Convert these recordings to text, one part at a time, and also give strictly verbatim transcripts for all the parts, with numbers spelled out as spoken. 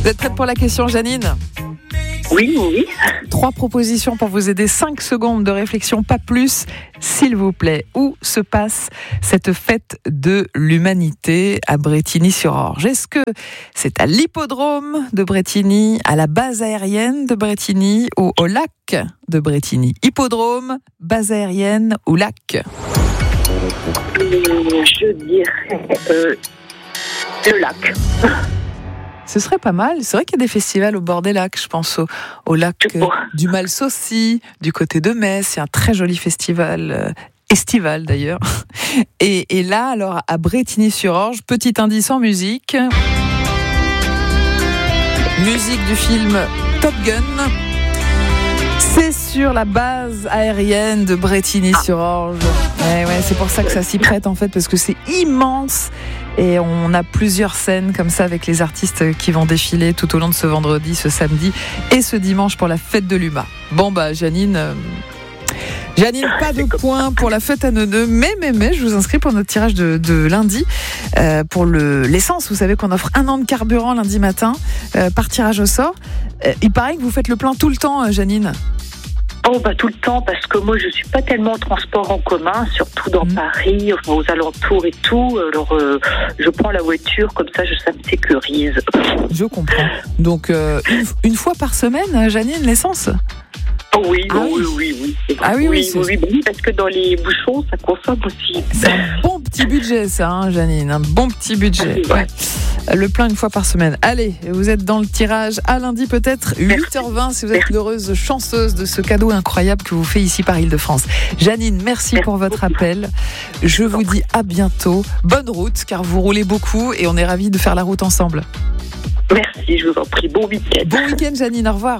Vous êtes prête pour la question, Janine ? Oui, oui. Trois propositions pour vous aider. Cinq secondes de réflexion, pas plus, s'il vous plaît. Où se passe cette fête de l'humanité à Brétigny-sur-Orge ? Est-ce que c'est à l'hippodrome de Brétigny, à la base aérienne de Brétigny ou au lac de Brétigny ? Hippodrome, base aérienne ou lac ? Je dirais euh, le lac. Ce serait pas mal. C'est vrai qu'il y a des festivals au bord des lacs. Je pense au, au lac euh, du Malsaucy, du côté de Metz. Il y a un très joli festival, euh, estival d'ailleurs. Et, et là, alors, à Brétigny-sur-Orge, petit indice en musique. Musique du film Top Gun. C'est sur la base aérienne de Brétigny-sur-Orge. Ouais, ouais, c'est pour ça que ça s'y prête en fait, parce que c'est immense. Et on a plusieurs scènes comme ça avec les artistes qui vont défiler tout au long de ce vendredi, ce samedi et ce dimanche pour la fête de l'U M A. Bon bah Janine, euh... Janine, pas de points pour la fête à Neuneu, mais mais mais je vous inscris pour notre tirage de, de lundi euh, pour le l'essence. Vous savez qu'on offre un an de carburant lundi matin euh, par tirage au sort. Euh, il paraît que vous faites le plein tout le temps, euh, Janine. Oh, bah, tout le temps, parce que moi, je suis pas tellement en transport en commun, surtout dans mmh. Paris, enfin, aux alentours et tout. Alors, euh, je prends la voiture, comme ça, je, ça me sécurise. Je comprends. Donc, euh, une, une fois par semaine, Janine, l'essence ? Oh oui, ah oui, oui, oui, oui, oui. Ah oui, oui, oui, oui, oui, parce que dans les bouchons, ça consomme aussi. C'est un bon petit budget, ça, hein, Janine, un bon petit budget. Ouais. Le plein une fois par semaine. Allez, vous êtes dans le tirage à lundi peut-être, huit heures vingt, si vous êtes l'heureuse chanceuse de ce cadeau incroyable que vous fait ici par Île-de-France. Janine, merci, merci pour votre appel. Je vous dis à bientôt. Bonne route, car vous roulez beaucoup et on est ravis de faire la route ensemble. Merci, je vous en prie. Bon week-end. Bon week-end, Janine, au revoir.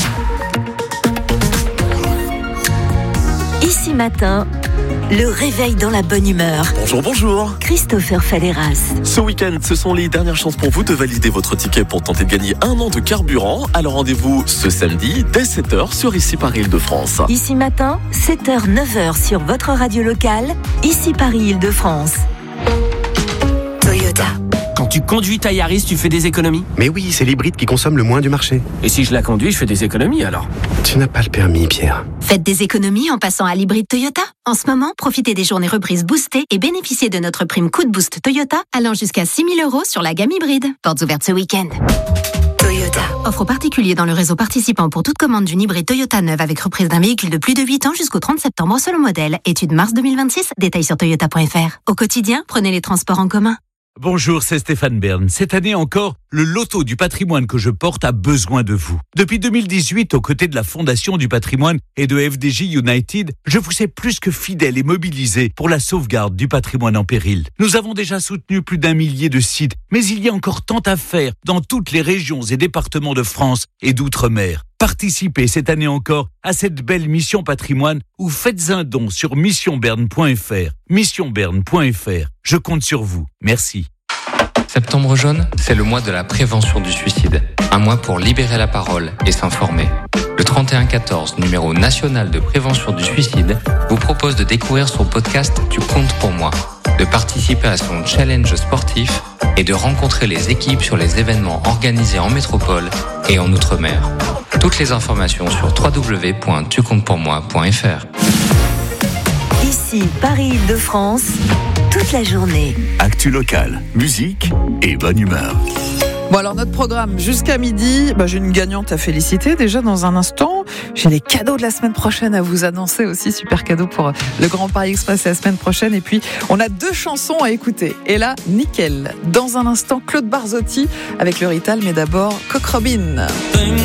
Ici matin, le réveil dans la bonne humeur. Bonjour, bonjour. Christopher Falleras. Ce week-end, ce sont les dernières chances pour vous de valider votre ticket pour tenter de gagner un an de carburant. Alors rendez-vous ce samedi dès sept heures sur Ici Paris Île-de-France. Ici matin, sept heures neuf heures sur votre radio locale, Ici Paris Île-de-France. Toyota. Quand tu conduis ta Yaris, tu fais des économies ? Mais oui, c'est l'hybride qui consomme le moins du marché. Et si je la conduis, je fais des économies alors ? Tu n'as pas le permis, Pierre. Faites des économies en passant à l'hybride Toyota. En ce moment, profitez des journées reprises boostées et bénéficiez de notre prime Coup de Boost Toyota allant jusqu'à six mille euros sur la gamme hybride. Portes ouvertes ce week-end. Toyota. Offre aux particuliers dans le réseau participant pour toute commande d'une hybride Toyota neuve avec reprise d'un véhicule de plus de huit ans jusqu'au trente septembre selon modèle. Étude mars deux mille vingt-six. Détails sur toyota point f r. Au quotidien, prenez les transports en commun. Bonjour, c'est Stéphane Bern. Cette année encore, le loto du patrimoine que je porte a besoin de vous. Depuis deux mille dix-huit, aux côtés de la Fondation du patrimoine et de F D J United, je vous ai plus que fidèle et mobilisé pour la sauvegarde du patrimoine en péril. Nous avons déjà soutenu plus d'un millier de sites, mais il y a encore tant à faire dans toutes les régions et départements de France et d'outre-mer. Participez cette année encore à cette belle mission patrimoine ou faites un don sur mission berne point f r. mission berne point f r. Je compte sur vous. Merci. Septembre jaune, c'est le mois de la prévention du suicide. Un mois pour libérer la parole et s'informer. Le trente et un quatorze, numéro national de prévention du suicide, vous propose de découvrir son podcast Tu comptes pour moi, de participer à son challenge sportif et de rencontrer les équipes sur les événements organisés en métropole et en outre-mer. Toutes les informations sur w w w point tu comptes pour moi point f r. Ici, Paris Île-de-France, toute la journée. Actu locale, musique et bonne humeur. Bon alors notre programme jusqu'à midi, bah, j'ai une gagnante à féliciter déjà dans un instant. J'ai les cadeaux de la semaine prochaine à vous annoncer aussi, super cadeau pour le Grand Paris Express la semaine prochaine. Et puis on a deux chansons à écouter. Et là, nickel. Dans un instant, Claude Barzotti avec le Rital, mais d'abord Coq Robin.